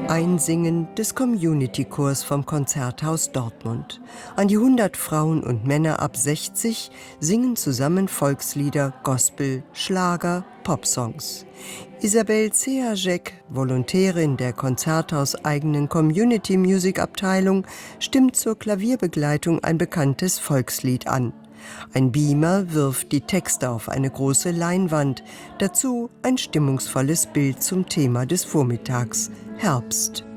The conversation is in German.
Einsingen des Community-Chors vom Konzerthaus Dortmund. An die 100 Frauen und Männer ab 60 singen zusammen Volkslieder, Gospel, Schlager, Popsongs. Isabel Zehaczek, Volontärin der konzerthauseigenen Community-Music-Abteilung, stimmt zur Klavierbegleitung ein bekanntes Volkslied an. Ein Beamer wirft die Texte auf eine große Leinwand, dazu ein stimmungsvolles Bild zum Thema des Vormittags, Herbst.